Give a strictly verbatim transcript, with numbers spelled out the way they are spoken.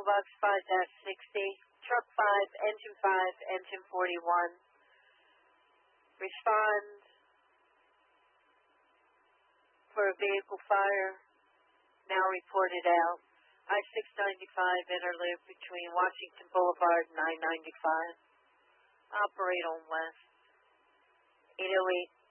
Tackle Box five sixty, Truck five, Engine five, Engine forty-one. Respond for a vehicle fire. Now reported out. I six ninety-five interloop between Washington Boulevard and I ninety-five. Operate on west. eight oh eight